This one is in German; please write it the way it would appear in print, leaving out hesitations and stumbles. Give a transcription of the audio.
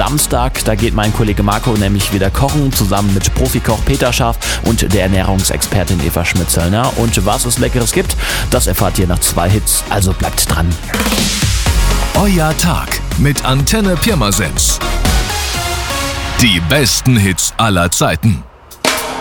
Samstag. Da geht mein Kollege Marco nämlich wieder kochen, zusammen mit Profikoch Peter Scharf und der Ernährungsexpertin Eva Schmidt-Zöllner. Und was es Leckeres gibt, das erfahrt ihr nach 2 Hits, also bleibt dran. Euer Tag mit Antenne Pirmasens. Die besten Hits aller Zeiten.